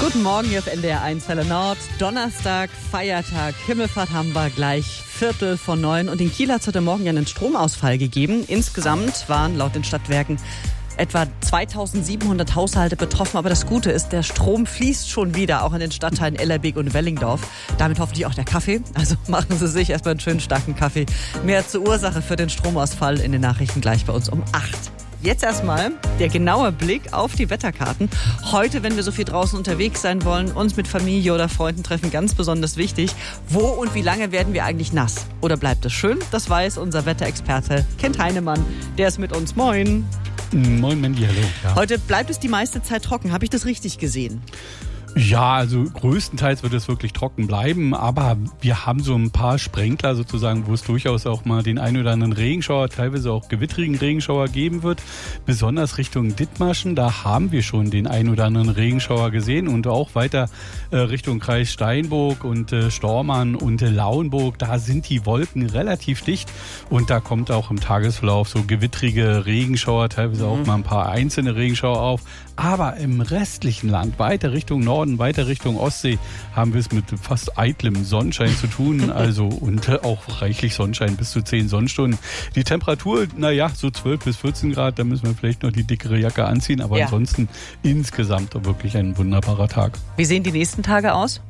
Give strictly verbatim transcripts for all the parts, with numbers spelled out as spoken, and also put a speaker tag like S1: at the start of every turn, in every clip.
S1: Guten Morgen hier auf N D R eins Welle Nord. Donnerstag, Feiertag, Himmelfahrt haben wir gleich Viertel von neun. Und in Kiel hat es heute Morgen ja einen Stromausfall gegeben. Insgesamt waren laut den Stadtwerken etwa zweitausendsiebenhundert Haushalte betroffen. Aber das Gute ist, der Strom fließt schon wieder, auch in den Stadtteilen Ellerbeek und Wellingdorf. Damit hoffentlich auch der Kaffee. Also machen Sie sich erstmal einen schönen starken Kaffee. Mehr zur Ursache für den Stromausfall in den Nachrichten gleich bei uns um acht. Jetzt erstmal der genaue Blick auf die Wetterkarten. Heute, wenn wir so viel draußen unterwegs sein wollen, uns mit Familie oder Freunden treffen, ganz besonders wichtig. Wo und wie lange werden wir eigentlich nass? Oder bleibt es schön? Das weiß unser Wetterexperte Kent Heinemann. Der ist mit uns. Moin.
S2: Moin Mandy, hallo. Ja.
S1: Heute bleibt es die meiste Zeit trocken. Habe ich das richtig gesehen?
S2: Ja, also größtenteils wird es wirklich trocken bleiben, aber wir haben so ein paar Sprenkler sozusagen, wo es durchaus auch mal den einen oder anderen Regenschauer, teilweise auch gewittrigen Regenschauer geben wird. Besonders Richtung Dithmarschen, da haben wir schon den einen oder anderen Regenschauer gesehen und auch weiter äh, Richtung Kreis Steinburg und äh, Stormarn und äh, Lauenburg, da sind die Wolken relativ dicht und da kommt auch im Tagesverlauf so gewittrige Regenschauer, teilweise auch mal ein paar einzelne Regenschauer auf. Aber im restlichen Land, weiter Richtung Norden, weiter Richtung Ostsee, haben wir es mit fast eitlem Sonnenschein zu tun. Also und auch reichlich Sonnenschein, bis zu zehn Sonnenstunden. Die Temperatur, naja, so zwölf bis vierzehn Grad, da müssen wir vielleicht noch die dickere Jacke anziehen. Aber ja, ansonsten insgesamt wirklich ein wunderbarer Tag.
S1: Wie sehen die nächsten Tage aus?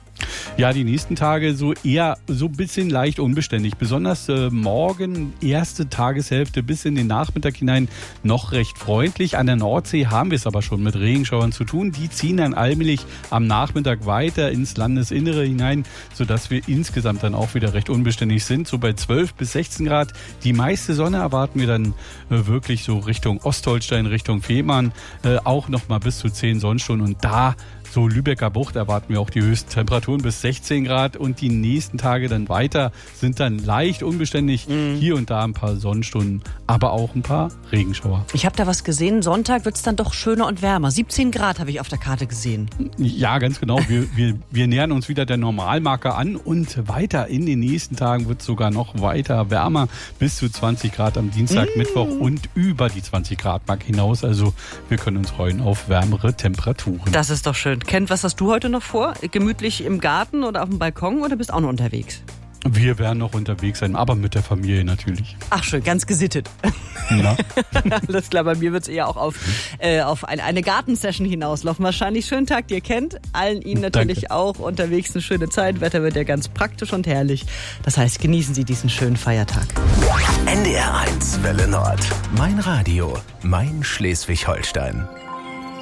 S2: Ja, die nächsten Tage so eher so ein bisschen leicht unbeständig. Besonders äh, morgen, erste Tageshälfte bis in den Nachmittag hinein noch recht freundlich. An der Nordsee haben wir es aber schon mit Regenschauern zu tun. Die ziehen dann allmählich am Nachmittag weiter ins Landesinnere hinein, sodass wir insgesamt dann auch wieder recht unbeständig sind. So bei zwölf bis sechzehn Grad. Die meiste Sonne erwarten wir dann äh, wirklich so Richtung Ostholstein, Richtung Fehmarn. Äh, auch noch mal bis zu zehn Sonnenstunden. Und da so Lübecker Bucht erwarten wir auch die höchsten Temperaturen bis sechzehn Grad und die nächsten Tage dann weiter sind dann leicht unbeständig. Mhm. Hier und da ein paar Sonnenstunden, aber auch ein paar Regenschauer.
S1: Ich habe da was gesehen. Sonntag wird es dann doch schöner und wärmer. siebzehn Grad habe ich auf der Karte gesehen.
S2: Ja, ganz genau. Wir, wir, wir nähern uns wieder der Normalmarke an und weiter in den nächsten Tagen wird es sogar noch weiter wärmer. Bis zu zwanzig Grad am Dienstag, mhm. Mittwoch und über die zwanzig Grad Marke hinaus. Also wir können uns freuen auf wärmere Temperaturen.
S1: Das ist doch schön. Kent, was hast du heute noch vor? Gemütlich im Garten oder auf dem Balkon oder bist auch noch unterwegs?
S2: Wir werden noch unterwegs sein, aber mit der Familie natürlich.
S1: Ach schön, ganz gesittet.
S2: Ja.
S1: Alles klar, bei mir wird es eher auch auf, äh, auf eine, eine Gartensession hinauslaufen. Wahrscheinlich schönen Tag, ihr kennt. Allen Ihnen natürlich Danke. Auch unterwegs eine schöne Zeit. Wetter wird ja ganz praktisch und herrlich. Das heißt, genießen Sie diesen schönen Feiertag.
S3: N D R eins Welle Nord. Mein Radio, mein Schleswig-Holstein.